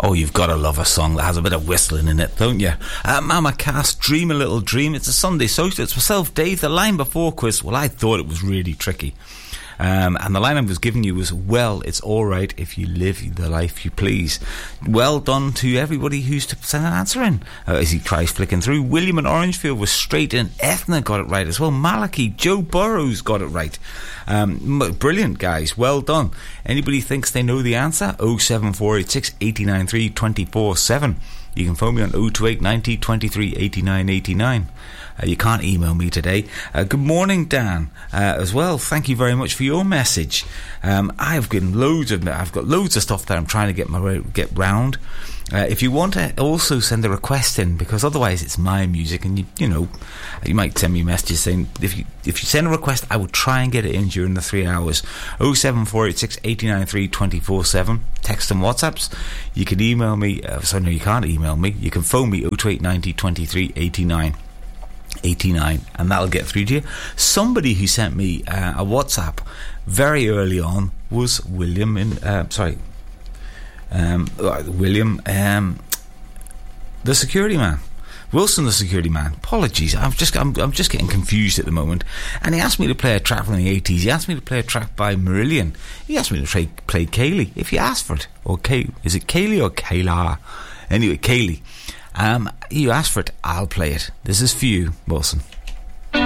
Oh, you've got to love a song that has a bit of whistling in it, don't you? Mama Cass, Dream a Little Dream. It's a Sunday social. It's myself, Dave. The line before quiz, well, I thought it was really tricky. And the line I was giving you was, well, it's all right if you live the life you please. Well done to everybody who's to send an answer in. As he tries flicking through, William in Orangefield was straight in. Ethna got it right as well. Malachi, Joe Burrows got it right. Brilliant, guys. Well done. Anybody thinks they know the answer? 07486 893 247. You can phone me on 028 90 23 89 89. You can't email me today. Good morning, Dan, as well. Thank you very much for your message. I've got loads of stuff that I'm trying to get round. If you want to also send a request in, because otherwise it's my music, and you might send me messages saying if you send a request, I will try and get it in during the 3 hours. 07486 893 247. Text and WhatsApps. You can email me. No, you can't email me. You can phone me 028 90 23 89. 89, and that'll get through to you. Somebody who sent me a WhatsApp very early on was William the security man, Wilson the security man. Apologies, I'm just getting confused at the moment. And he asked me to play a track from the 80s. He asked me to play a track by Marillion. He asked me to play Kaylee, if you asked for it. Or is it Kaylee or Kayla? Anyway, Kaylee. You asked for it, I'll play it. This is for you, Wilson.